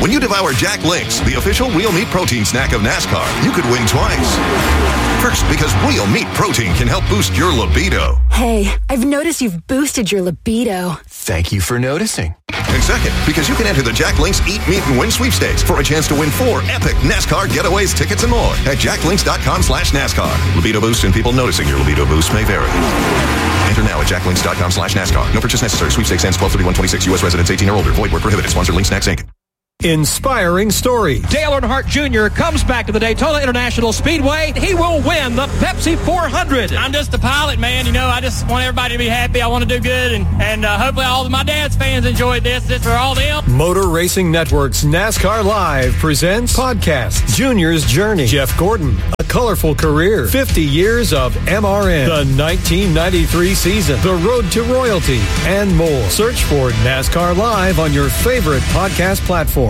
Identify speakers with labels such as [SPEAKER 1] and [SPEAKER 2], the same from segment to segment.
[SPEAKER 1] When you devour Jack Links, the official real meat protein snack of NASCAR, you could win twice. First, because real meat protein can help boost your libido.
[SPEAKER 2] Hey, I've noticed you've boosted your libido.
[SPEAKER 3] Thank you for noticing.
[SPEAKER 1] And second, because you can enter the Jack Links Eat, Meet, and Win sweepstakes for a chance to win 4 epic NASCAR getaways, tickets, and more at jacklinks.com/NASCAR. Libido boost and people noticing your libido boost may vary. Enter now at jacklinks.com/NASCAR. No purchase necessary. Sweepstakes ends 12/31/26. U.S. residents 18 or older. Void where prohibited. Sponsor Link Snacks, Inc.
[SPEAKER 4] Inspiring story.
[SPEAKER 5] Dale Earnhardt Jr. comes back to the Daytona International Speedway. He will win the Pepsi 400.
[SPEAKER 6] I'm just a pilot, man. You know, I just want everybody to be happy. I want to do good, and hopefully all of my dad's fans enjoyed this. This for all them.
[SPEAKER 4] Motor Racing Network's NASCAR Live presents podcast Junior's Journey. Jeff Gordon, a colorful career, 50 years of MRN, the 1993 season, the road to royalty, and more. Search for NASCAR Live on your favorite podcast platform.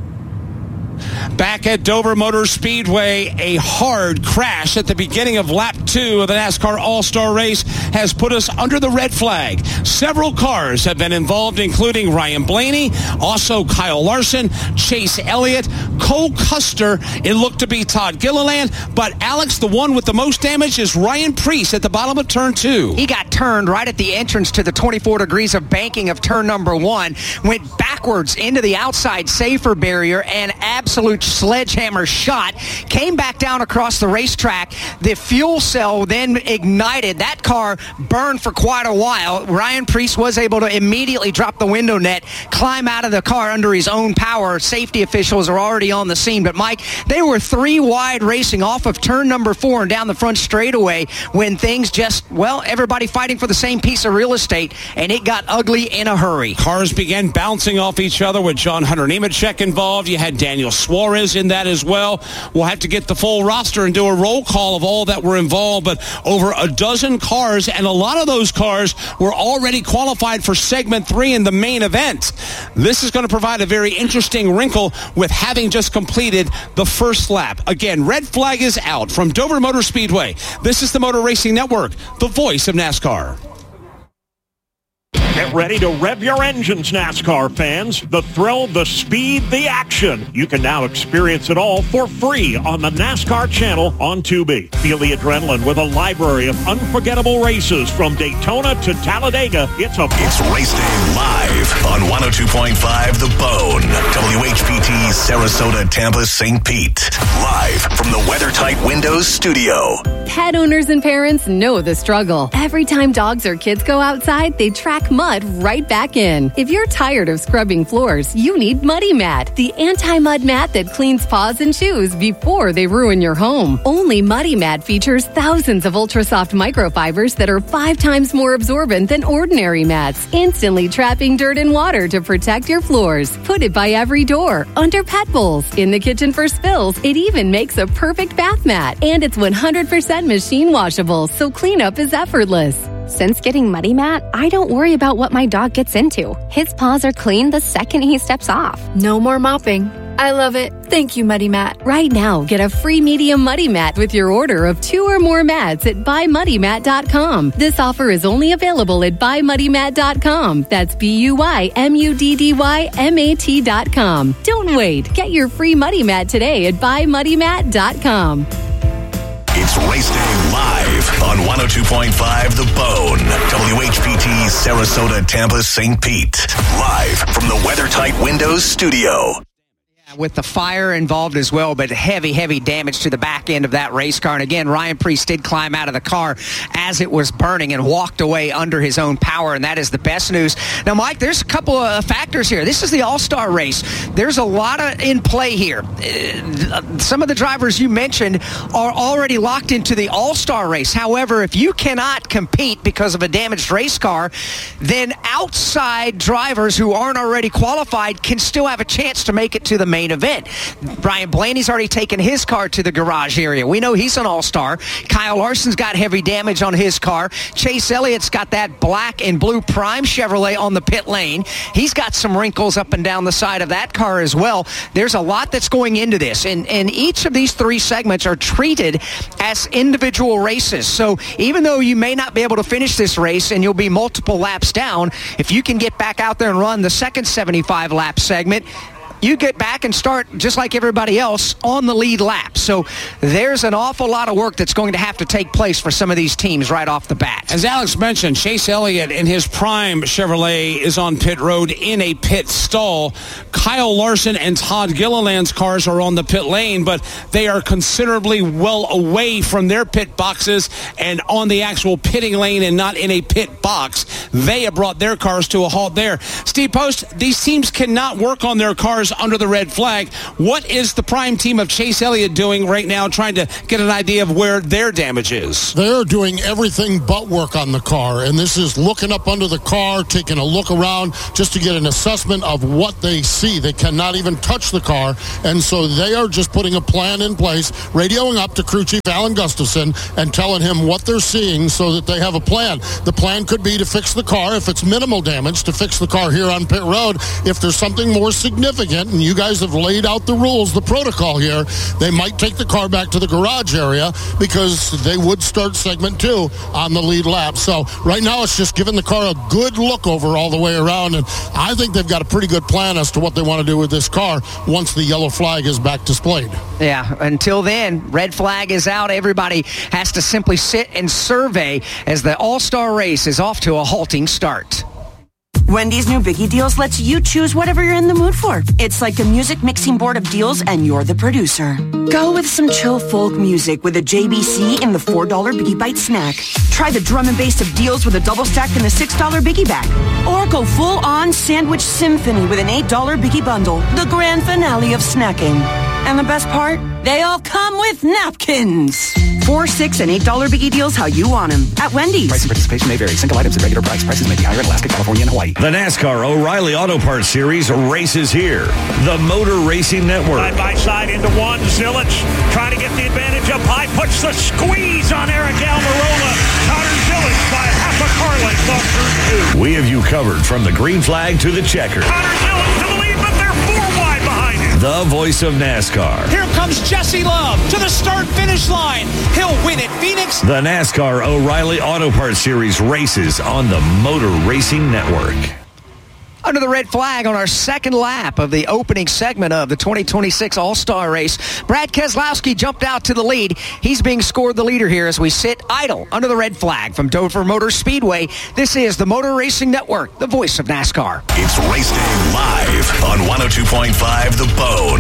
[SPEAKER 7] Back at Dover Motor Speedway, a hard crash at the beginning of lap 2 of the NASCAR All-Star Race has put us under the red flag. Several cars have been involved, including Ryan Blaney, also Kyle Larson, Chase Elliott, Cole Custer. It looked to be Todd Gilliland, but Alex, the one with the most damage is Ryan Preece at the bottom of turn 2.
[SPEAKER 8] He got turned right at the entrance to the 24 degrees of banking of turn number 1, went backwards into the outside safer barrier, and absolute sledgehammer shot, came back down across the racetrack. The fuel cell then ignited. That car burned for quite a while. Ryan Preece was able to immediately drop the window net, climb out of the car under his own power. Safety officials are already on the scene. But, Mike, they were 3 wide racing off of turn number 4 and down the front straightaway when things just, well, everybody fighting for the same piece of real estate, and it got ugly in a hurry.
[SPEAKER 7] Cars began bouncing off each other with John Hunter Nemechek involved. You had Daniel Suarez in that as well. We'll have to get the full roster and do a roll call of all that were involved, but over a dozen cars, and a lot of those cars were already qualified for segment 3 in the main event. This is going to provide a very interesting wrinkle with having just completed the first lap. Again, red flag is out from Dover Motor Speedway. This is the Motor Racing Network, the voice of NASCAR.
[SPEAKER 5] Get ready to rev your engines, NASCAR fans. The thrill, the speed, the action. You can now experience it all for free on the NASCAR channel on Tubi. Feel the adrenaline with a library of unforgettable races from Daytona to Talladega. It's
[SPEAKER 9] Race Day live on 102.5 The Bone. WHPT, Sarasota, Tampa, St. Pete. Live from the WeatherTight Windows studio.
[SPEAKER 10] Pet owners and parents know the struggle. Every time dogs or kids go outside, they track mud right back in. If you're tired of scrubbing floors, you need Muddy Mat, the anti-mud mat that cleans paws and shoes before they ruin your home. Only Muddy Mat features thousands of ultra-soft microfibers that are 5 times more absorbent than ordinary mats, instantly trapping dirt and water to protect your floors. Put it by every door, under pet bowls, in the kitchen for spills. It even makes a perfect bath mat, and it's 100% machine washable, so cleanup is effortless.
[SPEAKER 11] Since getting Muddy Mat, I don't worry about what my dog gets into. His paws are clean the second he steps off.
[SPEAKER 12] No more mopping. I love it. Thank you, Muddy Mat.
[SPEAKER 10] Right now, get a free medium Muddy Mat with your order of 2 or more mats at buymuddymat.com. This offer is only available at buymuddymat.com. That's BUYMUDDYMAT.com. Don't wait. Get your free Muddy Mat today at buymuddymat.com.
[SPEAKER 9] It's Race Day live on 102.5 The Bone. WHPT, Sarasota, Tampa, St. Pete. Live from the WeatherTight Windows studio.
[SPEAKER 8] With the fire involved as well, but heavy damage to the back end of that race car. And again, Ryan Preece did climb out of the car as it was burning and walked away under his own power, and that is the best news. Now, Mike, there's a couple of factors here. This is the All-Star race. There's a lot in play here. Some of the drivers you mentioned are already locked into the All-Star race. However, if you cannot compete because of a damaged race car, then outside drivers who aren't already qualified can still have a chance to make it to the main event. Ryan Blaney's already taken his car to the garage area. We know he's an all-star. Kyle Larson's got heavy damage on his car. Chase Elliott's got that black and blue Prime Chevrolet on the pit lane. He's got some wrinkles up and down the side of that car as well. There's a lot that's going into this, and each of these 3 segments are treated as individual races. So even though you may not be able to finish this race and you'll be multiple laps down, if you can get back out there and run the second 75-lap segment, you get back and start just like everybody else on the lead lap. So there's an awful lot of work that's going to have to take place for some of these teams right off the bat.
[SPEAKER 7] As Alex mentioned, Chase Elliott in his prime Chevrolet is on pit road in a pit stall. Kyle Larson and Todd Gilliland's cars are on the pit lane, but they are considerably well away from their pit boxes and on the actual pitting lane and not in a pit box. They have brought their cars to a halt there. Steve Post, these teams cannot work on their cars under the red flag. What is the prime team of Chase Elliott doing right now, trying to get an idea of where their damage is?
[SPEAKER 3] They're doing everything but work on the car, and this is looking up under the car, taking a look around just to get an assessment of what they see. They cannot even touch the car, and so they are just putting a plan in place, radioing up to crew chief Alan Gustafson and telling him what they're seeing so that they have a plan. The plan could be to fix the car if it's minimal damage, to fix the car here on pit road. If there's something more significant, and you guys have laid out the rules, the protocol here, they might take the car back to the garage area because they would start segment 2 on the lead lap. So right now it's just giving the car a good look over all the way around, and I think they've got a pretty good plan as to what they want to do with this car once the yellow flag is back displayed.
[SPEAKER 8] Yeah, until then, red flag is out. Everybody has to simply sit and survey as the All-Star race is off to a halting start.
[SPEAKER 13] Wendy's new Biggie Deals lets you choose whatever you're in the mood for. It's like a music mixing board of deals, and you're the producer. Go with some chill folk music with a JBC in the $4 Biggie Bite snack. Try the drum and bass of deals with a double stack in the $6 Biggie bag. Or go full-on sandwich symphony with an $8 Biggie bundle, the grand finale of snacking. And the best part? They all come with napkins. $4, $6, and $8 Biggie Deals how you want them at Wendy's.
[SPEAKER 14] Price and participation may vary. Single items at regular price. Prices may be higher in Alaska, California, and Hawaii.
[SPEAKER 15] The NASCAR O'Reilly Auto Parts Series races here. The Motor Racing Network.
[SPEAKER 5] Side by side into one. Zilich trying to get the advantage up high. Puts the squeeze on Eric Almirola. Connor Zilich by half a car length on turn 2.
[SPEAKER 15] We have you covered from the green flag to the checker.
[SPEAKER 5] Connor Zilich to the lead, but they're 4 wide behind him.
[SPEAKER 15] The voice of NASCAR.
[SPEAKER 7] Here comes Jesse Love to the start-finish line. He'll win at Phoenix.
[SPEAKER 15] The NASCAR O'Reilly Auto Parts Series races on the Motor Racing Network.
[SPEAKER 8] Under the red flag on our second lap of the opening segment of the 2026 All-Star race, Brad Keselowski jumped out to the lead. He's being scored the leader here as we sit idle under the red flag from Dover Motor Speedway. This is the Motor Racing Network, the voice of NASCAR.
[SPEAKER 9] It's Race Day Live on 102.5 The Bone,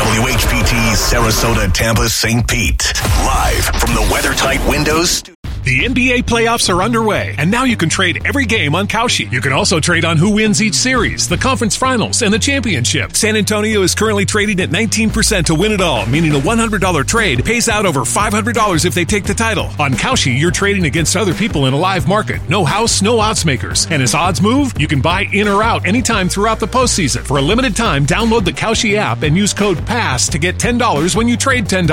[SPEAKER 9] WHPT, Sarasota, Tampa, St. Pete. Live from the WeatherTight Windows.
[SPEAKER 16] The NBA playoffs are underway, and now you can trade every game on Kalshi. You can also trade on who wins each series, the conference finals, and the championship. San Antonio is currently trading at 19% to win it all, meaning a $100 trade pays out over $500 if they take the title. On Kalshi, you're trading against other people in a live market. No house, no odds makers. And as odds move, you can buy in or out anytime throughout the postseason. For a limited time, download the Kalshi app and use code PASS to get $10 when you trade $10.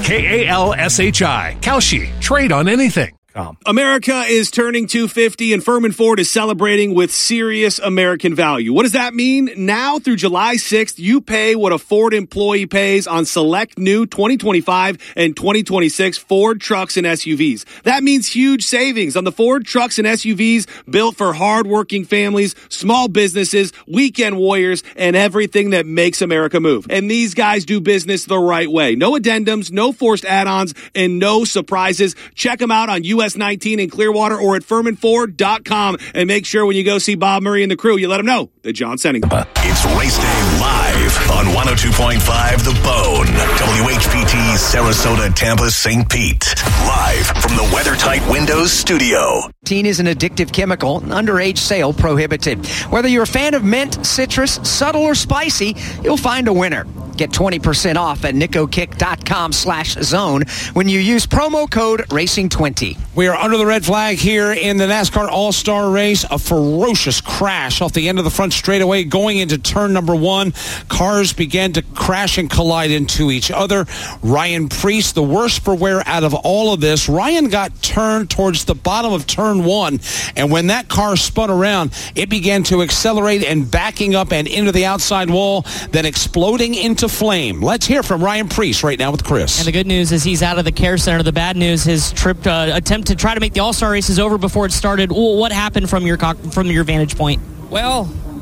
[SPEAKER 16] KALSHI. Kalshi. Trade on anything.
[SPEAKER 17] America is turning 250 and Furman Ford is celebrating with serious American value. What does that mean? Now through July 6th, you pay what a Ford employee pays on select new 2025 and 2026 Ford trucks and SUVs. That means huge savings on the Ford trucks and SUVs built for hardworking families, small businesses, weekend warriors, and everything that makes America move. And these guys do business the right way. No addendums, no forced add-ons, and no surprises. Check them out on US 19 in Clearwater or at FurmanFord.com, and make sure when you go see Bob Murray and the crew, you let them know that John's sending them.
[SPEAKER 9] It's Race Day Live on 102.5 The Bone, WHPT, Sarasota, Tampa, St. Pete. Live from the WeatherTight Windows studio.
[SPEAKER 8] Teen is an addictive chemical, underage sale prohibited. Whether you're a fan of mint, citrus, subtle, or spicy, you'll find a winner. Get 20% off at nicokick.com/zone when you use promo code RACING20.
[SPEAKER 7] We are under the red flag here in the NASCAR All-Star race. A ferocious crash off the end of the front straightaway going into turn number 1. Cars began to crash and collide into each other. Ryan Preece, the worst for wear out of all of this. Ryan got turned towards the bottom of turn 1, and when that car spun around, it began to accelerate and backing up and into the outside wall, then exploding into flame. Let's hear from Ryan Preece right now with Chris.
[SPEAKER 18] And the good news is he's out of the care center. The bad news, his trip attempt to try to make the All-Star race is over before it started. What happened from your vantage point?
[SPEAKER 19] Well,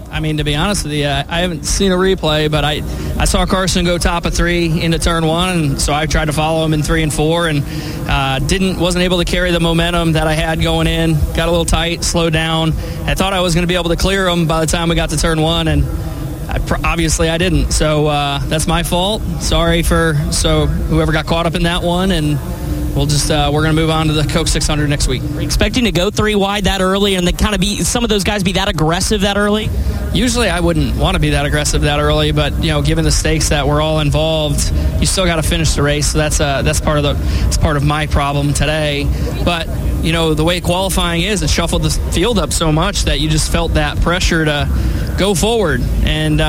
[SPEAKER 6] I mean, to be honest with you, I haven't seen a replay, but I saw Carson go top of 3 into turn 1, and so I tried to follow him in 3 and 4, and wasn't able to carry the momentum that I had going in. Got a little tight, slowed down. I thought I was going to be able to clear him by the time we got to turn 1, and obviously I didn't. So that's my fault. Sorry for whoever got caught up in that one, and we'll just we're going to move on to the Coke 600 next week.
[SPEAKER 18] Are you expecting to go 3 wide that early and then kind of be some of those guys be that aggressive that early?
[SPEAKER 6] Usually I wouldn't want to be that aggressive that early, but given the stakes that we're all involved, you still got to finish the race. So that's part of my problem today. But the way qualifying is, it shuffled the field up so much that you just felt that pressure to go forward. And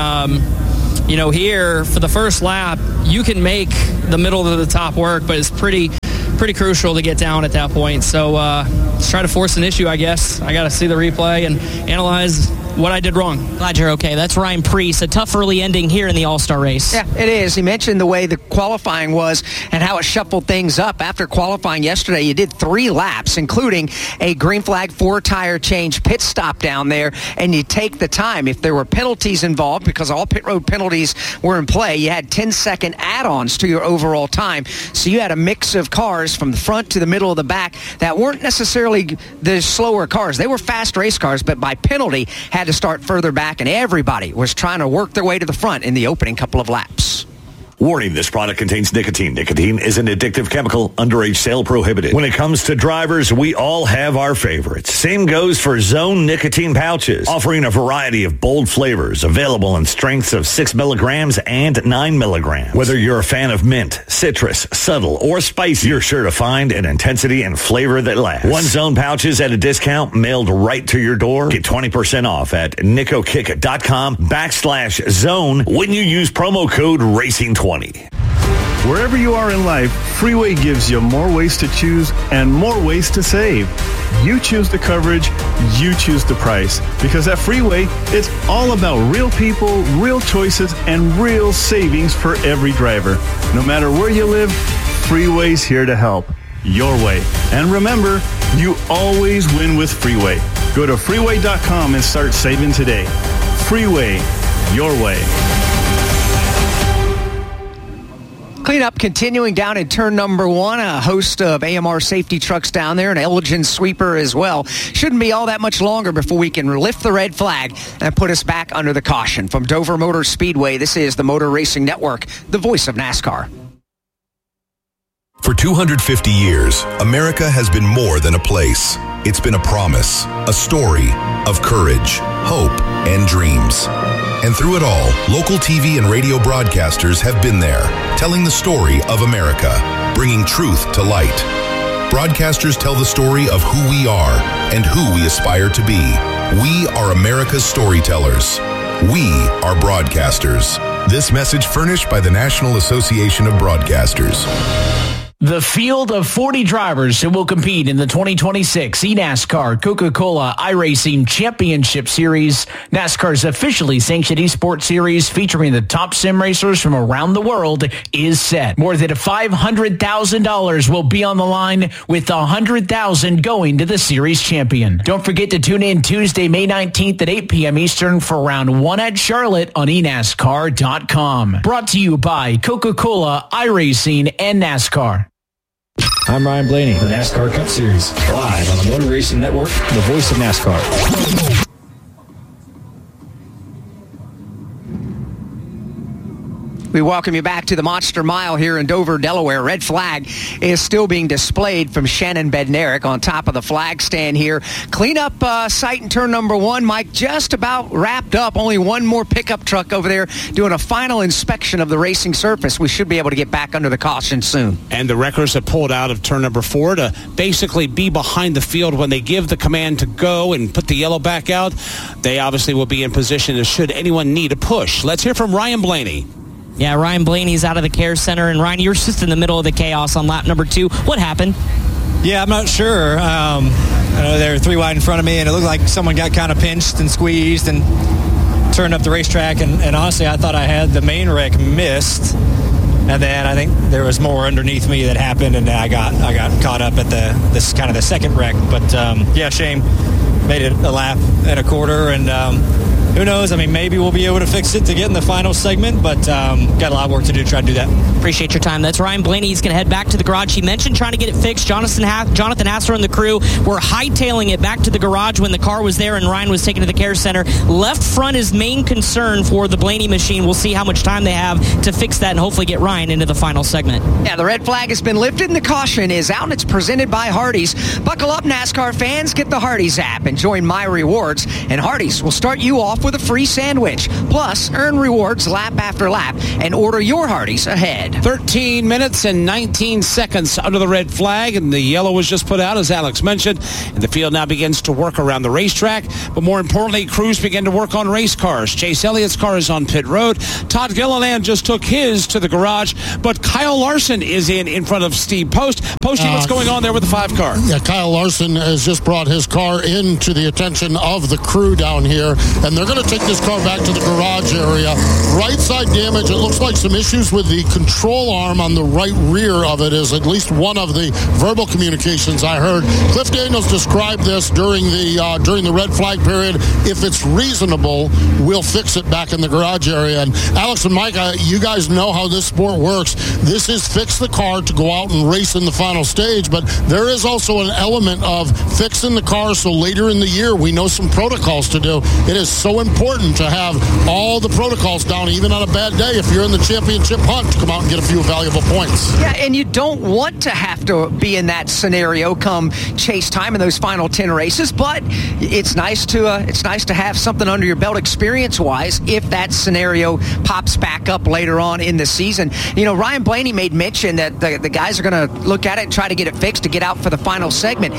[SPEAKER 6] here for the first lap, you can make the middle to the top work, but it's pretty crucial to get down at that point. So let's try to force an issue, I guess. I got to see the replay and analyze what I did wrong.
[SPEAKER 18] Glad you're okay. That's Ryan Preece. A tough early ending here in the All-Star race.
[SPEAKER 8] Yeah, it is. He mentioned the way the qualifying was and how it shuffled things up. After qualifying yesterday, you did 3 laps, including a green flag 4-tire change pit stop down there, and you take the time. If there were penalties involved, because all pit road penalties were in play, you had 10-second add-ons to your overall time. So you had a mix of cars from the front to the middle of the back that weren't necessarily the slower cars. They were fast race cars, but by penalty had to start further back, and everybody was trying to work their way to the front in the opening couple of laps.
[SPEAKER 15] Warning, this product contains nicotine. Nicotine is an addictive chemical. Underage sale prohibited. When it comes to drivers, we all have our favorites. Same goes for Zone nicotine pouches, offering a variety of bold flavors, available in strengths of 6 milligrams and 9 milligrams. Whether you're a fan of mint, citrus, subtle, or spicy, you're sure to find an intensity and flavor that lasts. 1 Zone pouches at a discount mailed right to your door. Get 20% off at nicokick.com/zone when you use promo code RACING20.
[SPEAKER 19] Wherever you are in life, Freeway gives you more ways to choose and more ways to save. You choose the coverage, you choose the price. Because at Freeway, it's all about real people, real choices, and real savings for every driver. No matter where you live, Freeway's here to help. Your way. And remember, you always win with Freeway. Go to freeway.com and start saving today. Freeway, your way.
[SPEAKER 8] Cleanup continuing down in turn number 1. A host of AMR safety trucks down there, an Elgin sweeper as well. Shouldn't be all that much longer before we can lift the red flag and put us back under the caution. From Dover Motor Speedway, this is the Motor Racing Network, the voice of NASCAR.
[SPEAKER 20] For 250 years, America has been more than a place. It's been a promise, a story of courage, hope, and dreams. And through it all, local TV and radio broadcasters have been there, telling the story of America, bringing truth to light. Broadcasters tell the story of who we are and who we aspire to be. We are America's storytellers. We are broadcasters. This message furnished by the National Association of Broadcasters.
[SPEAKER 21] The field of 40 drivers who will compete in the 2026 eNASCAR Coca-Cola iRacing Championship Series, NASCAR's officially sanctioned esports series featuring the top sim racers from around the world, is set. More than $500,000 will be on the line, with $100,000 going to the series champion. Don't forget to tune in Tuesday, May 19th at 8 p.m. Eastern for round 1 at Charlotte on eNASCAR.com. Brought to you by Coca-Cola iRacing and NASCAR.
[SPEAKER 22] I'm Ryan Blaney, the NASCAR Cup Series, live on the Motor Racing Network, the voice of NASCAR.
[SPEAKER 8] We welcome you back to the Monster Mile here in Dover, Delaware. Red flag is still being displayed from Shannon Bednarik on top of the flag stand here. Cleanup site in turn number 1, Mike, just about wrapped up. Only one more pickup truck over there doing a final inspection of the racing surface. We should be able to get back under the caution soon.
[SPEAKER 7] And the wreckers have pulled out of turn number 4 to basically be behind the field when they give the command to go and put the yellow back out. They obviously will be in position as should anyone need a push. Let's hear from Ryan Blaney.
[SPEAKER 18] Yeah, Ryan Blaney's out of the care center. And Ryan, you were just in the middle of the chaos on lap number 2. What happened?
[SPEAKER 23] Yeah, I'm not sure. I know they were 3 wide in front of me, and it looked like someone got kind of pinched and squeezed and turned up the racetrack. And honestly, I thought I had the main wreck missed. And then I think there was more underneath me that happened, and I got caught up at this the second wreck. But yeah, Shane made it a lap and a quarter, and who knows? I mean, maybe we'll be able to fix it to get in the final segment, but got a lot of work to do to try to do that.
[SPEAKER 18] Appreciate your time. That's Ryan Blaney. He's going to head back to the garage. He mentioned trying to get it fixed. Jonathan Hassler and the crew were hightailing it back to the garage when the car was there and Ryan was taken to the care center. Left front is main concern for the Blaney machine. We'll see how much time they have to fix that and hopefully get Ryan into the final segment.
[SPEAKER 8] Yeah, the red flag has been lifted and the caution is out, and it's presented by Hardee's. Buckle up, NASCAR fans. Get the Hardee's app and join My Rewards, and Hardee's will start you off with a free sandwich. Plus, earn rewards lap after lap and order your Hardee's ahead.
[SPEAKER 7] 13 minutes and 19 seconds under the red flag, and the yellow was just put out, as Alex mentioned. And the field now begins to work around the racetrack, but more importantly, crews begin to work on race cars. Chase Elliott's car is on pit road. Todd Gilliland just took his to the garage, but Kyle Larson is in front of Steve Post. Posty, what's going on there with the 5 car?
[SPEAKER 3] Yeah, Kyle Larson has just brought his car into the attention of the crew down here, and they're going to take this car back to the garage area. Right side damage. It looks like some issues with the control arm on the right rear of it is at least one of the verbal communications I heard. Cliff Daniels described this during the red flag period. If it's reasonable, we'll fix it back in the garage area. And Alex and Mike, you guys know how this sport works. This is fix the car to go out and race in the final stage, but there is also an element of fixing the car so later in the year we know some protocols to do. It is so important to have all the protocols down, even on a bad day, if you're in the championship hunt, to come out and get a few valuable points.
[SPEAKER 8] Yeah, and you don't want to have to be in that scenario come chase time in those final 10 races, but it's nice to have something under your belt experience-wise if that scenario pops back up later on in the season. You know, Ryan Blaney made mention that the guys are going to look at it and try to get it fixed to get out for the final segment.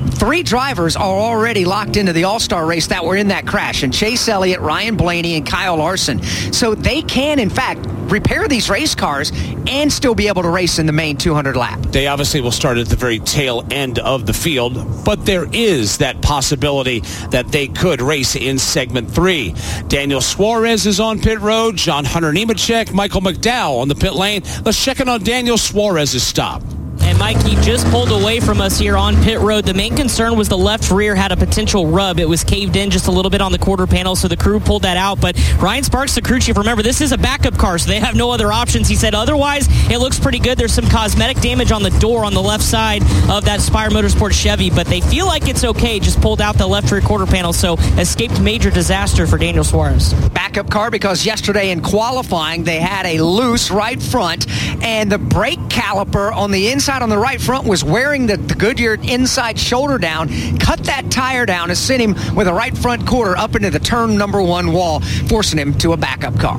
[SPEAKER 8] 3 drivers are already locked into the All-Star race that were in that crash, and Chase Elliott, Ryan Blaney, and Kyle Larson. So they can, in fact, repair these race cars and still be able to race in the main 200 lap.
[SPEAKER 7] They obviously will start at the very tail end of the field, but there is that possibility that they could race in segment 3. Daniel Suarez is on pit road, John Hunter Nemechek, Michael McDowell on the pit lane. Let's check in on Daniel Suarez's stop.
[SPEAKER 18] And Mike, he just pulled away from us here on pit road. The main concern was the left rear had a potential rub. It was caved in just a little bit on the quarter panel, so the crew pulled that out. But Ryan Sparks, the crew chief, remember, this is a backup car, so they have no other options. He said otherwise, it looks pretty good. There's some cosmetic damage on the door on the left side of that Spire Motorsports Chevy, but they feel like it's okay. Just pulled out the left rear quarter panel, so escaped major disaster for Daniel Suarez.
[SPEAKER 8] Backup car because yesterday in qualifying, they had a loose right front, and the brake caliper on the inside on the right front was wearing the Goodyear inside shoulder down, cut that tire down and sent him with a right front quarter up into the turn number 1 wall, forcing him to a backup car.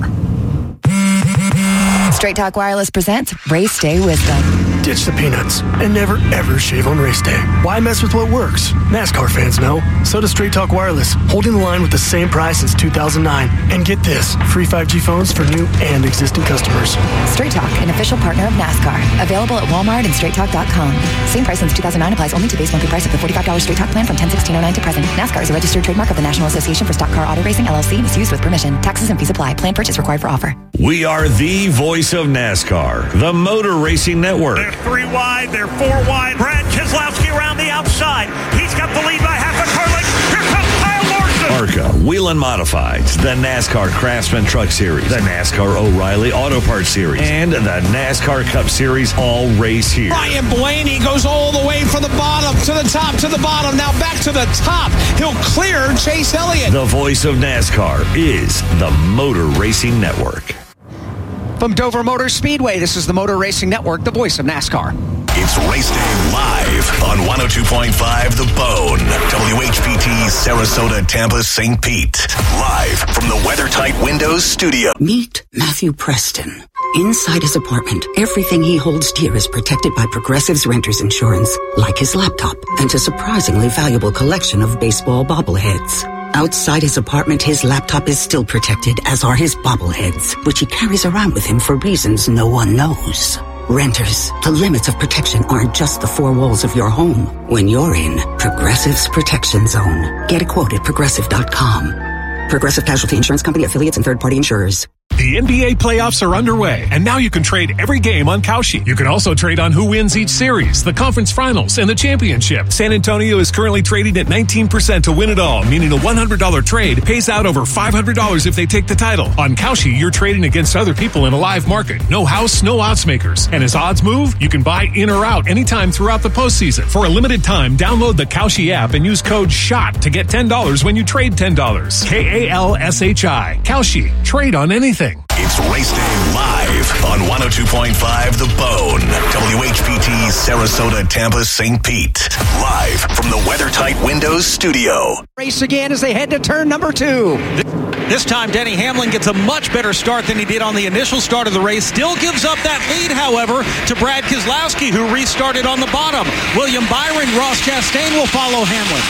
[SPEAKER 1] Straight Talk Wireless presents Race Day Wisdom.
[SPEAKER 2] Ditch the peanuts and never ever shave on race day. Why mess with what works? NASCAR fans know. So does Straight Talk Wireless, holding the line with the same price since 2009. And get this, free 5G phones for new and existing customers.
[SPEAKER 1] Straight Talk, an official partner of NASCAR. Available at Walmart and StraightTalk.com. Same price since 2009 applies only to base monthly price of the $45 Straight Talk plan from 10/16/09 to present. NASCAR is a registered trademark of the National Association for Stock Car Auto Racing, LLC, and is used with permission. Taxes and fees apply. Plan purchase required for offer.
[SPEAKER 15] We are the voice of NASCAR, the Motor Racing Network.
[SPEAKER 5] They're 3 wide, they're 4 wide. Brad Keselowski around the outside. He's got the lead by half a car length. Here comes Kyle Larson.
[SPEAKER 15] ARCA Whelen Modifieds, the NASCAR Craftsman Truck Series, the NASCAR O'Reilly Auto Parts Series, and the NASCAR Cup Series all race here.
[SPEAKER 7] Ryan Blaney goes all the way from the bottom to the top to the bottom. Now back to the top. He'll clear Chase Elliott.
[SPEAKER 15] The voice of NASCAR is the Motor Racing Network.
[SPEAKER 8] From Dover Motor Speedway, this is the Motor Racing Network, the voice of NASCAR.
[SPEAKER 9] It's Race Day live on 102.5 The Bone, WHPT, Sarasota, Tampa, St. Pete. Live from the WeatherTight Windows studio.
[SPEAKER 4] Meet Matthew Preston. Inside his apartment, everything he holds dear is protected by Progressive's Renters Insurance, like his laptop and a surprisingly valuable collection of baseball bobbleheads. Outside his apartment, his laptop is still protected, as are his bobbleheads, which he carries around with him for reasons no one knows. Renters, the limits of protection aren't just the 4 walls of your home. When you're in Progressive's Protection Zone, get a quote at Progressive.com. Progressive Casualty Insurance Company, affiliates, and third-party insurers.
[SPEAKER 16] The NBA playoffs are underway, and now you can trade every game on Kalshi. You can also trade on who wins each series, the conference finals, and the championship. San Antonio is currently trading at 19% to win it all, meaning a $100 trade pays out over $500 if they take the title. On Kalshi, you're trading against other people in a live market. No house, no odds makers. And as odds move, you can buy in or out anytime throughout the postseason. For a limited time, download the Kalshi app and use code SHOT to get $10 when you trade $10. KALSHI. Kalshi. Trade on anything.
[SPEAKER 9] It's Race Day live on 102.5 The Bone. WHPT, Sarasota, Tampa, St. Pete. Live from the WeatherTight Windows studio.
[SPEAKER 8] Race again as they head to turn number 2.
[SPEAKER 10] This time, Denny Hamlin gets a much better start than he did on the initial start of the race. Still gives up that lead, however, to Brad Keselowski, who restarted on the bottom. William Byron, Ross Chastain will follow Hamlin.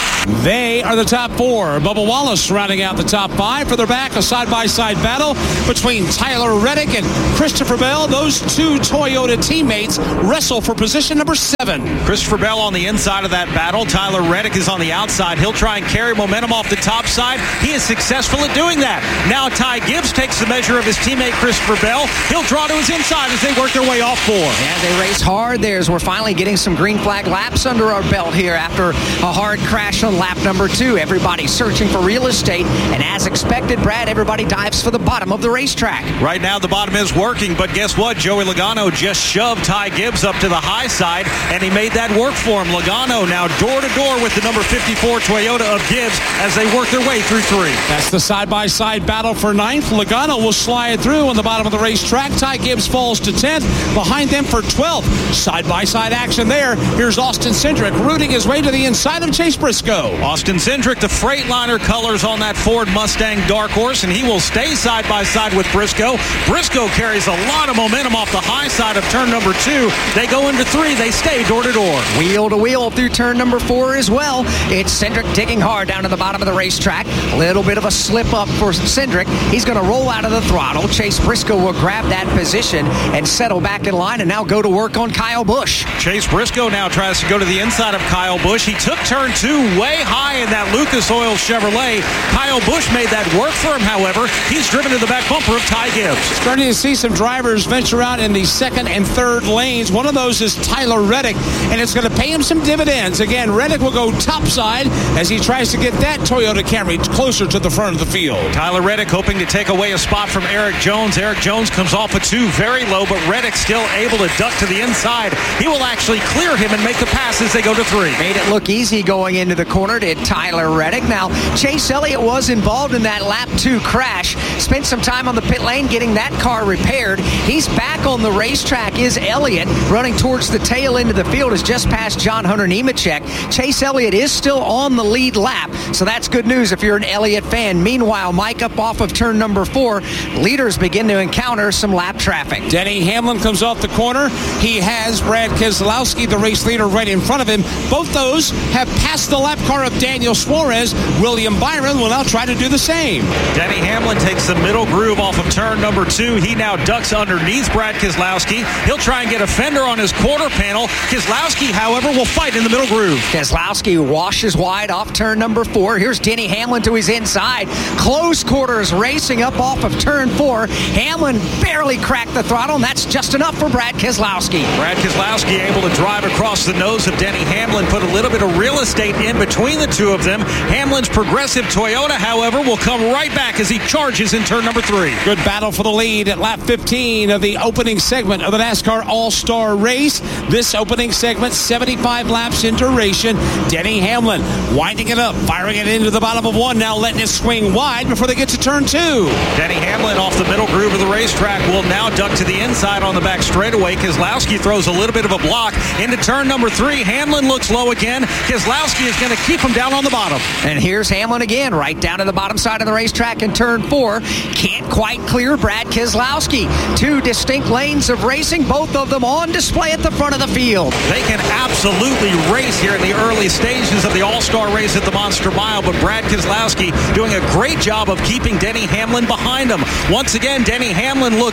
[SPEAKER 7] They are the top 4. Bubba Wallace rounding out the top 5. Further back, a side-by-side battle between Tyler Reddick and Christopher Bell. Those two Toyota teammates wrestle for position number 7.
[SPEAKER 10] Christopher Bell on the inside of that battle. Tyler Reddick is on the outside. He'll try and carry momentum off the top side. He is successful at doing that. Now Ty Gibbs takes the measure of his teammate Christopher Bell. He'll draw to his inside as they work their way off 4.
[SPEAKER 8] Yeah, they race hard there as we're finally getting some green flag laps under our belt here after a hard crash on lap number 2. Everybody searching for real estate, and as expected, Brad, everybody dives for the bottom of the racetrack.
[SPEAKER 10] Right now, the bottom is working, but guess what? Joey Logano just shoved Ty Gibbs up to the high side, and he made that work for him. Logano now door-to-door with the number 54 Toyota of Gibbs as they work their way through 3.
[SPEAKER 7] That's the side-by-side battle for 9th. Logano will slide through on the bottom of the racetrack. Ty Gibbs falls to 10th. Behind them for 12th. Side-by-side action there. Here's Austin Cindric rooting his way to the inside of Chase Briscoe.
[SPEAKER 10] Austin Cindric, the Freightliner colors on that Ford Mustang Dark Horse, and he will stay side-by-side with Briscoe. Briscoe carries a lot of momentum off the high side of turn number 2. They go into 3. They stay door-to-door.
[SPEAKER 8] Wheel to wheel through turn number 4 as well. It's Cindric digging hard down to the bottom of the racetrack. A little bit of a slip up for Cindric. He's going to roll out of the throttle. Chase Briscoe will grab that position and settle back in line and now go to work on Kyle Busch.
[SPEAKER 10] Chase Briscoe now tries to go to the inside of Kyle Busch. He took turn 2 way high in that Lucas Oil Chevrolet. Kyle Busch made that work for him, however. He's driven to the back bumper of Ty Gibbs.
[SPEAKER 7] Starting to see some drivers venture out in the 2nd and 3rd lanes. One of those is Tyler Reddick, and it's going to pay him some dividends. Again, Reddick will go topside as he tries to get that Toyota Camry closer to the front of the field.
[SPEAKER 10] Tyler Reddick hoping to take away a spot from Eric Jones. Eric Jones comes off a 2 very low, but Reddick still able to duck to the inside. He will actually clear him and make the pass as they go to 3.
[SPEAKER 8] Made it look easy going into the corner, did Tyler Reddick. Now, Chase Elliott was involved in that lap 2 crash. Spent some time on the pit lane getting that car repaired. He's back on the racetrack, is Elliott. Running towards the tail end of the field is just past John Hunter Nemechek. Chase Elliott is still on the lead lap, so that's good news if you're an Elliott fan. Meanwhile, Mike up off of turn number 4. Leaders begin to encounter some lap traffic.
[SPEAKER 7] Denny Hamlin comes off the corner. He has Brad Keselowski, the race leader, right in front of him. Both those have passed the lap car of Daniel Suarez. William Byron will now try to do the same.
[SPEAKER 10] Denny Hamlin takes the middle groove off of turn number 2. He now ducks underneath Brad Keselowski. He'll try and get a fender on his quarter panel. Keselowski, however, will fight in the middle groove.
[SPEAKER 8] Keselowski washes wide off turn number 4. Here's Denny Hamlin to his inside. Close quarters racing up off of turn 4. Hamlin barely cracked the throttle, and that's just enough for Brad Keselowski.
[SPEAKER 10] Brad Keselowski able to drive across the nose of Denny Hamlin, put a little bit of real estate in between the two of them. Hamlin's progressive Toyota, however, will come right back as he charges in turn number 3.
[SPEAKER 7] Good battle for the lead at lap 15 of the opening segment of the NASCAR All-Star Race. This opening segment, 75 laps in duration. Denny Hamlin winding it up, firing it into the bottom of 1, now letting it swing wide before they get to turn 2.
[SPEAKER 10] Denny Hamlin off the middle groove of the racetrack will now duck to the inside on the back straightaway. Keselowski throws a little bit of a block into turn number 3. Hamlin looks low again. Keselowski is going to keep him down on the bottom.
[SPEAKER 8] And here's Hamlin again, right down to the bottom side of the racetrack in turn 4. Can't quite clear Brad Keselowski. 2 distinct lanes of racing, both of them on display at the front of the field.
[SPEAKER 10] They can absolutely race here in the early stages of the All-Star Race at the Monster Mile, but Brad Keselowski doing a great job of keeping Denny Hamlin behind him. Once again, Denny Hamlin looks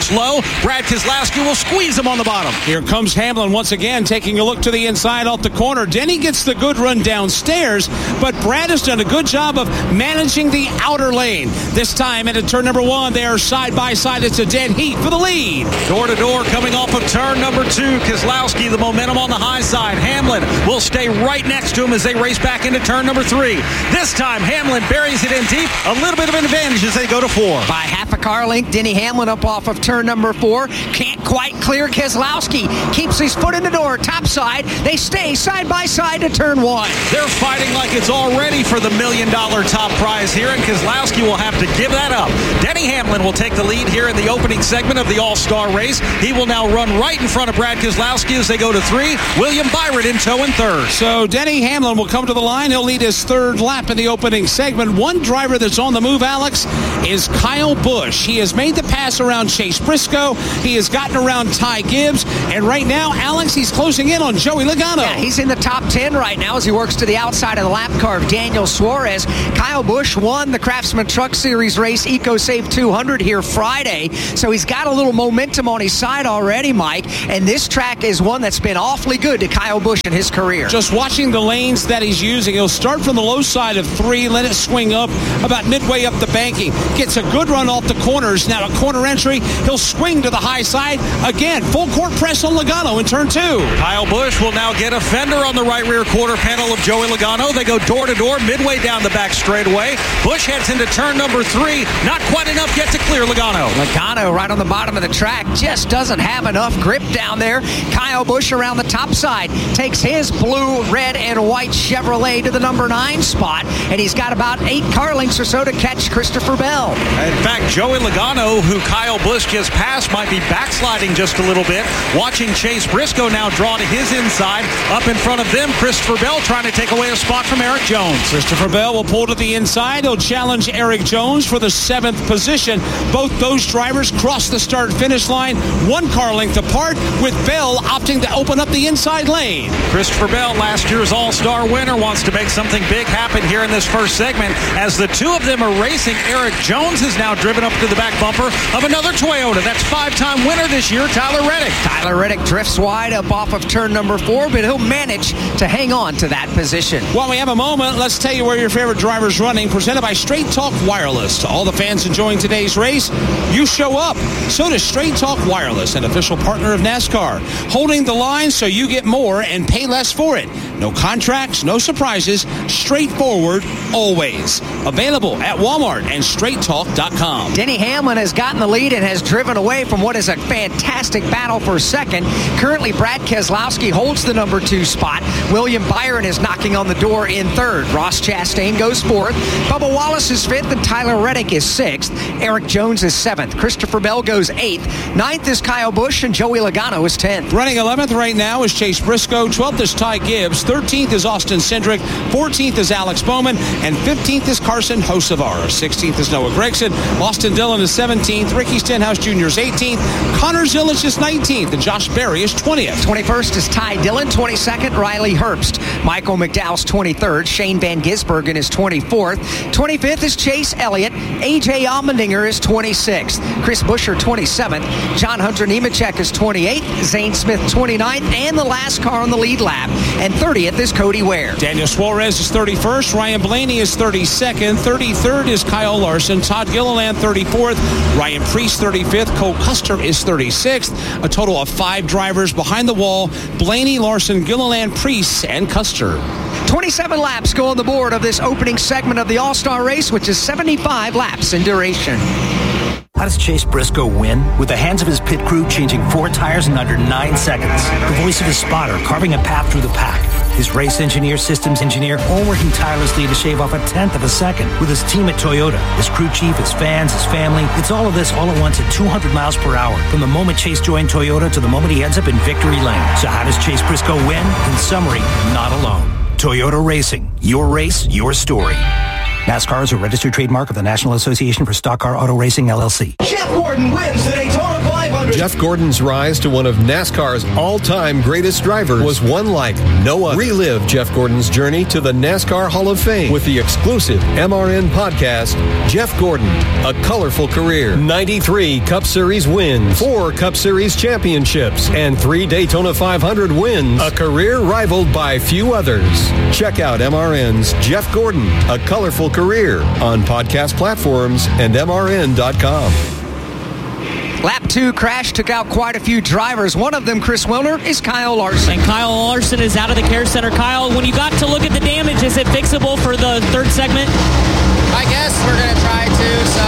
[SPEAKER 10] looks low. Brad Keselowski will squeeze him on the bottom.
[SPEAKER 7] Here comes Hamlin once again, taking a look to the inside off the corner. Denny gets the good run downstairs, but Brad has done a good job of managing the outer lane. This time into turn number 1, they are side by side. It's a dead heat for the lead.
[SPEAKER 10] Door to door coming off of turn number 2. Keselowski, the momentum on the high side. Hamlin will stay right next to him as they race back into turn number 3. This time, Hamlin buries it in deep. A little bit of an advantage as they go to 4.
[SPEAKER 8] By half a car length, Denny Hamlin up off of turn number 4. Can't quite clear Keselowski. Keeps his foot in the door, top side. They stay side by side to turn 1.
[SPEAKER 10] They're fighting like it's already for the $1 million top prize here, and Keselowski will have to give that up. Denny Hamlin will take the lead here in the opening segment of the All-Star race. He will now run right in front of Brad Keselowski as they go to 3. William Byron in tow in 3rd.
[SPEAKER 7] So Denny Hamlin will come to the line. He'll lead his 3rd lap in the opening segment. One driver that's on the move, Alex, is Kyle Busch. He has made the pass around Chase Briscoe. He has gotten around Ty Gibbs. And right now, Alex, he's closing in on Joey Logano.
[SPEAKER 8] Yeah, he's in the top 10 right now as he works to the outside of the lap car of Daniel Suarez. Kyle Busch won the Craftsman Truck Series race EcoSave 200 here Friday. So he's got a little momentum on his side already, Mike. And this track is one that's been awfully good to Kyle Busch in his career.
[SPEAKER 7] Just watching the lanes that he's using, he'll start from the low side of 3, let it swing up about midway up the banking. Gets a good run off the corners. Now a corner entry, he'll swing to the high side. Again, full court press on Logano in turn 2.
[SPEAKER 10] Kyle Busch will now get a fender on the right rear quarter panel of Joey Logano. They go door to door midway down the back straightaway. Busch heads into turn number 3. Not quite enough yet to clear Logano.
[SPEAKER 8] Logano right on the bottom of the track just doesn't have enough grip down there. Kyle Busch around the top side takes his blue, red, and white Chevrolet to the number 9 spot, and he's got about 8 car lengths or so to catch Christopher Bell.
[SPEAKER 10] In fact, Joey Logano, who Kyle Busch just passed, might be backsliding just a little bit. Watching Chase Briscoe now draw to his inside. Up in front of them, Christopher Bell trying to take away a spot from Eric Jones.
[SPEAKER 7] Christopher Bell will pull to the inside. He'll challenge Eric Jones for the 7th position. Both those drivers cross the start-finish line 1 car length apart, with Bell opting to open up the inside lane.
[SPEAKER 10] Christopher Bell, last year's All-Star winner, wants to make something big happen here in this first segment. As the 2 of them are racing, Eric Jones is now driven up to the back bumper of another Toyota. That's 5-time winner this year, Tyler Reddick.
[SPEAKER 8] Tyler Reddick drifts wide up off of turn number 4, but he'll manage to hang on to that position.
[SPEAKER 7] While we have a moment, let's tell you where your favorite driver's running, presented by Straight Talk Wireless. To all the fans enjoying today's race, you show up. So does Straight Talk Wireless, an official partner of NASCAR, holding the line so you get more and pay less for it. No contracts, no surprises, straightforward, always. Available at Walmart and StraightTalk.com.
[SPEAKER 8] Denny Hamlin has gotten the lead and has driven away from what is a fantastic battle for second. Currently, Brad Keselowski holds the number 2 spot. William Byron is knocking on the door in 3rd. Ross Chastain goes 4th. Bubba Wallace is 5th, and Tyler Reddick is 6th. Eric Jones is 7th. Christopher Bell goes 8th. 9th is Kyle Busch, and Joey Logano is 10th.
[SPEAKER 7] Running 11th right now is Chase Briscoe. 12th is Ty Gibbs. 13th is Austin Cindric. 14th is Alex Bowman. And 15th is Carson Hocevar. 16th is Noah Gragson. Austin Dillon is 17th. Ricky Stenhouse Jr. is 18th. Connor Zilisch is 19th. And Josh Berry is 20th.
[SPEAKER 8] 21st is Ty Dillon. 22nd, Riley Herbst. Michael McDowell's 23rd. Shane Van Gisbergen is 24th. 25th is Chase Elliott. A.J. Allmendinger is 26th. Chris Buescher, 27th. John Hunter Nemechek is 28th. Zane Smith, 29th. And the last car on the lead lap. And 30th is Cody Ware.
[SPEAKER 7] Daniel Suarez is 31st. Ryan Blaney is 32nd. 33rd is Kyle Larson. Todd Gilliland, 34th. Ryan Preece, 35th. Cole Custer is 36th. A total of 5 drivers behind the wall: Blaney, Larson, Gilliland, Preece, and Custer.
[SPEAKER 8] 27 laps go on the board of this opening segment of the All-Star race, which is 75 laps in duration.
[SPEAKER 11] How does Chase Briscoe win? With the hands of his pit crew changing 4 tires in under 9 seconds. The voice of his spotter carving a path through the pack. His race engineer, systems engineer, all working tirelessly to shave off 1/10 of a second. With his team at Toyota, his crew chief, his fans, his family. It's all of this all at once at 200 miles per hour. From the moment Chase joined Toyota to the moment he ends up in victory lane. So how does Chase Briscoe win? In summary, not alone. Toyota Racing. Your race, your story. NASCAR is a registered trademark of the National Association for Stock Car Auto Racing, LLC.
[SPEAKER 12] Jeff Gordon wins the Daytona 500 Jeff Gordon's rise to one of NASCAR's all-time greatest drivers was one like no other. Relive Jeff Gordon's journey to the NASCAR Hall of Fame with the exclusive MRN podcast, Jeff Gordon, A Colorful Career. 93 Cup Series wins, 4 Cup Series championships, and 3 Daytona 500 wins. A career rivaled by few others. Check out MRN's Jeff Gordon, A Colorful Career on podcast platforms and MRN.com.
[SPEAKER 8] Lap 2 crash took out quite a few drivers. One of them, Chris Wilner, is Kyle Larson.
[SPEAKER 18] And Kyle Larson is out of the care center. Kyle, when you got to look at the damage, is it fixable for the third segment?
[SPEAKER 13] I guess we're going to try to, so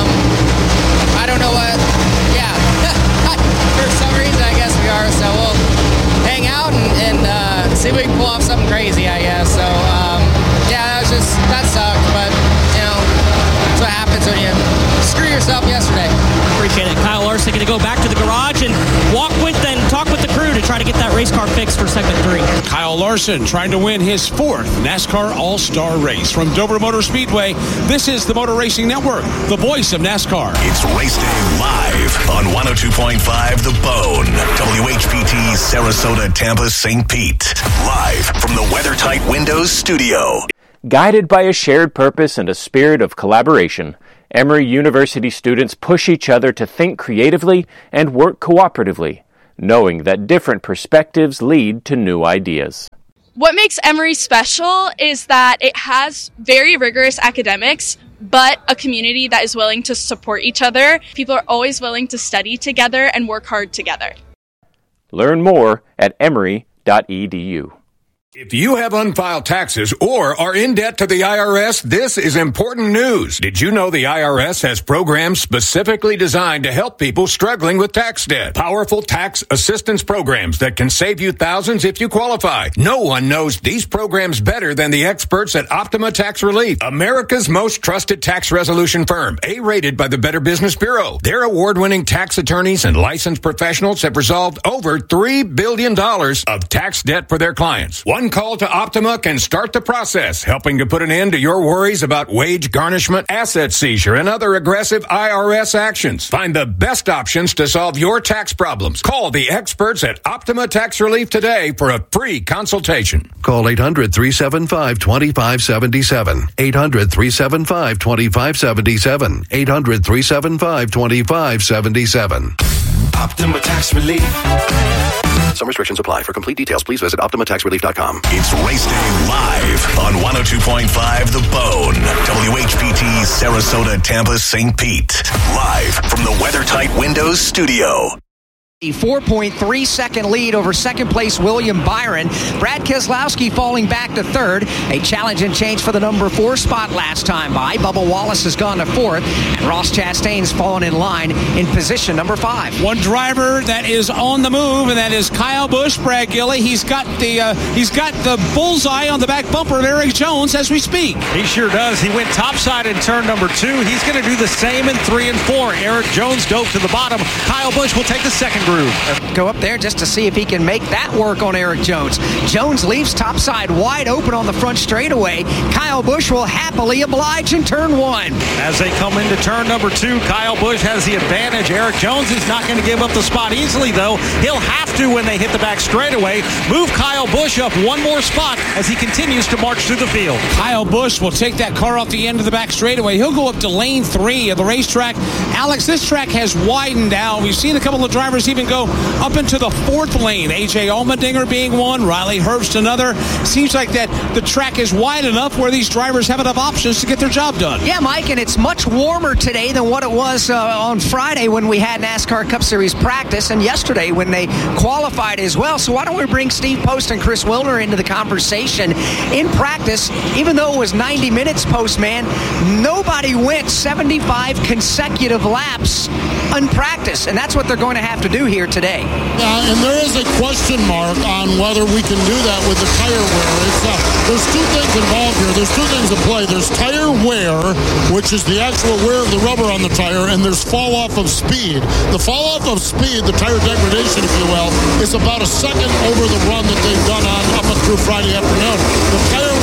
[SPEAKER 13] I don't know what, yeah. For some reason, I guess we are, so we'll hang out and see if we can pull off something crazy, I guess. So, yeah, that sucked, but, you know, that's what happens when you screw yourself yesterday.
[SPEAKER 18] Appreciate it. Kyle Larson going to go back to the garage and talk with the crew to try to get that race car fixed for segment 3.
[SPEAKER 7] Kyle Larson trying to win his 4th NASCAR All-Star race. From Dover Motor Speedway, this is the Motor Racing Network, the voice of NASCAR.
[SPEAKER 9] It's Race Day Live on 102.5 The Bone, WHPT, Sarasota, Tampa, St. Pete. Live from the WeatherTight Windows studio.
[SPEAKER 14] Guided by a shared purpose and a spirit of collaboration, Emory University students push each other to think creatively and work cooperatively, knowing that different perspectives lead to new ideas.
[SPEAKER 24] What makes Emory special is that it has very rigorous academics, but a community that is willing to support each other. People are always willing to study together and work hard together.
[SPEAKER 14] Learn more at emory.edu.
[SPEAKER 25] If you have unfiled taxes or are in debt to the IRS, this is important news. Did you know the IRS has programs specifically designed to help people struggling with tax debt? Powerful tax assistance programs that can save you thousands if you qualify. No one knows these programs better than the experts at Optima Tax Relief, America's most trusted tax resolution firm, A-rated by the Better Business Bureau. Their award-winning tax attorneys and licensed professionals have resolved over $3 billion of tax debt for their clients. One call to Optima can start the process, helping to put an end to your worries about wage garnishment, asset seizure, and other aggressive IRS actions. Find the best options to solve your tax problems. Call the experts at Optima Tax Relief today for a free consultation.
[SPEAKER 26] Call 800-375-2577. 800-375-2577. 800-375-2577.
[SPEAKER 9] Optima Tax Relief.
[SPEAKER 26] Some restrictions apply. For complete details, please visit OptimaTaxRelief.com.
[SPEAKER 9] It's Race Day Live on 102.5 The Bone, WHPT, Sarasota, Tampa, St. Pete. Live from the WeatherTight Windows studio.
[SPEAKER 8] A 4.3-second lead over second-place William Byron. Brad Keselowski falling back to third. A challenge and change for the number 4 spot last time by. Bubba Wallace has gone to fourth, and Ross Chastain's fallen in line in position number 5.
[SPEAKER 7] One driver that is on the move, and that is Kyle Busch. Brad Gilley. He's got the bullseye on the back bumper of Eric Jones as we speak.
[SPEAKER 10] He sure does. He went topside in turn number 2. He's going to do the same in 3 and 4. Eric Jones dove to the bottom. Kyle Busch will take the second groove.
[SPEAKER 8] Go up there just to see if he can make that work on Eric Jones. Jones leaves topside wide open on the front straightaway. Kyle Busch will happily oblige in turn 1.
[SPEAKER 10] As they come into turn number 2, Kyle Busch has the advantage. Eric Jones is not going to give up the spot easily, though. He'll have to when they hit the back straightaway. Move Kyle Busch up one more spot as he continues to march through the field.
[SPEAKER 7] Kyle Busch will take that car off the end of the back straightaway. He'll go up to lane 3 of the racetrack. Alex, this track has widened out. We've seen a couple of drivers even go up into the 4th lane. A.J. Allmendinger being one, Riley Herbst another. Seems like that the track is wide enough where these drivers have enough options to get their job done.
[SPEAKER 8] Yeah, Mike, and it's much warmer today than what it was on Friday when we had NASCAR Cup Series practice, and yesterday when they qualified as well. So why don't we bring Steve Post and Chris Wilner into the conversation? In practice, even though it was 90 minutes, Postman, nobody went 75 consecutive laps unpracticed, and that's what they're going to have to do here today.
[SPEAKER 3] Yeah, and there is a question mark on whether we can do that with the tire wear. There's two things involved here. There's two things at play. There's tire wear, which is the actual wear of the rubber on the tire, and there's fall off of speed. The fall off of speed, the tire degradation, if you will, is about a second over the run that they've done on up and through Friday afternoon. The tire wear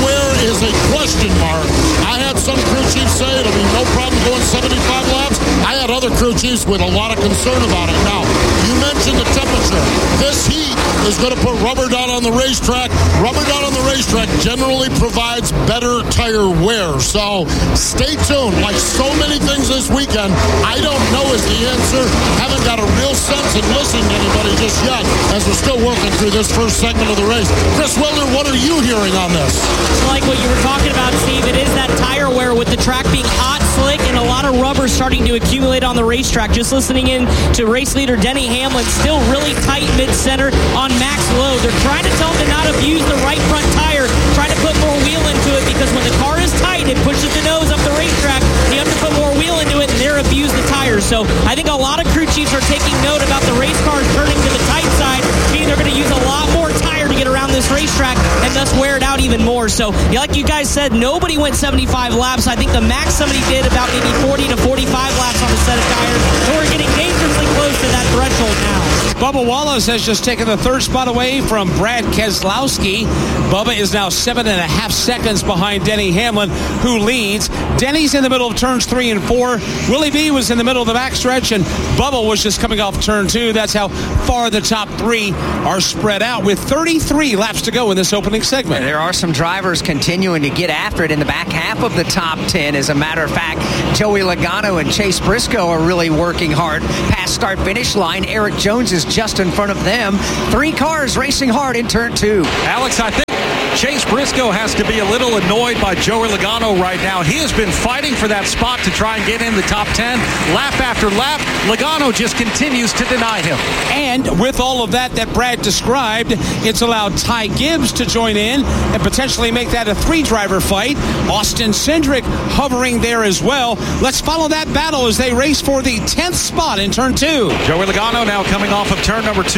[SPEAKER 3] is a question mark. I had some crew chiefs say it'll be no problem going 75 laps. I had other crew chiefs with a lot of concern about it. Now, you mentioned the temperature. This heat is going to put rubber down on the racetrack. Rubber down on the racetrack generally provides better tire wear. So stay tuned. Like so many things this weekend, I don't know is the answer. Haven't got a real sense in listening to anybody just yet, as we're still working through this first segment of the race. Chris Wilder, what are you hearing on this?
[SPEAKER 18] Like what you were talking about, Steve, it is that tire wear with the track being hot, slick, and a lot of rubber starting to accumulate on the racetrack. Just listening in to race leader Denny Hamlin, still really tight mid-center on max load. They're trying to tell him to not abuse the right front tire, trying to put more wheel into it, because when the car is tight, it pushes the nose up the racetrack. You have to put more wheel into it, and they're abuse the tires. So I think a lot of crew chiefs are taking note about the race cars turning to the tight side, meaning they're going to use a lot more tire to get around this racetrack and thus wear it out even more. So, like you guys said, nobody went 75 laps. I think the max somebody did about maybe 40 to 45 laps on a set of tires. So we're getting dangerously close to that threshold now.
[SPEAKER 7] Bubba Wallace has just taken the third spot away from Brad Keselowski. Bubba is now 7.5 seconds behind Denny Hamlin, who leads. Denny's in the middle of turns 3 and 4. Willie B was in the middle of the backstretch, and Bubba was just coming off turn 2. That's how far the top 3 are spread out, with 33 laps to go in this opening segment.
[SPEAKER 8] There are some drivers continuing to get after it in the back half of the top 10. As a matter of fact, Joey Logano and Chase Briscoe are really working hard past start-finish line. Eric Jones is just in front of them. 3 cars racing hard in turn 2.
[SPEAKER 10] Alex, I think Chase Briscoe has to be a little annoyed by Joey Logano right now. He has been fighting for that spot to try and get in the top 10. Lap after lap, Logano just continues to deny him.
[SPEAKER 7] And with all of that Brad described, it's allowed Ty Gibbs to join in and potentially make that a 3-driver fight. Austin Cindric hovering there as well. Let's follow that battle as they race for the 10th spot in turn 2.
[SPEAKER 10] Joey Logano now coming off of turn number 2.